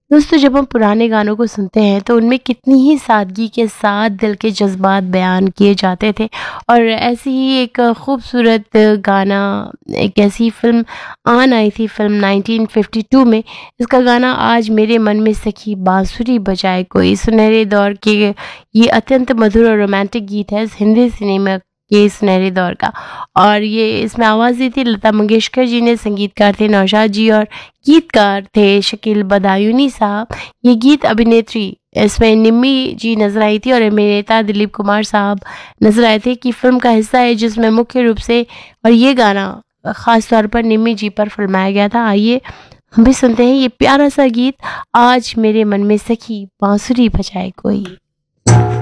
दोस्तों, जब हम पुराने गानों को सुनते हैं तो उनमें कितनी ही सादगी के साथ दिल के जज्बात बयान किए जाते थे। और ऐसी ही एक खूबसूरत गाना, एक ऐसी फिल्म आई थी, फिल्म 1952 में। इसका गाना आज मेरे मन में सखी बांसुरी बजाए कोई, सुनहरे दौर के ये अत्यंत मधुर और रोमांटिक गीत है इस हिंदी सिनेमा के सुनहरे दौर का। और ये इसमें आवाज़ दी थी लता मंगेशकर जी ने, संगीतकार थे नौशाद जी और गीतकार थे शकील बदायूनी साहब। ये गीत अभिनेत्री इसमें निम्मी जी नजर आई थी और अभिनेता दिलीप कुमार साहब नजर आए थे कि फिल्म का हिस्सा है जिसमें मुख्य रूप से, और ये गाना खास तौर पर निम्मी जी पर फिल्माया गया था। आइए हम भी सुनते हैं ये प्यारा सा गीत, आज मेरे मन में सखी बांसुरी बजाए कोई।